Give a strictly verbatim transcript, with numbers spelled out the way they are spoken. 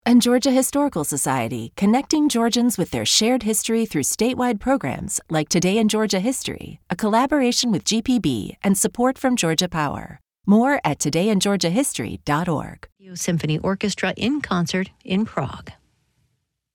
And Georgia Historical Society, connecting Georgians with their shared history through statewide programs like Today in Georgia History, a collaboration with G P B and support from Georgia Power. More at today in georgia history dot org. Symphony Orchestra in concert in Prague.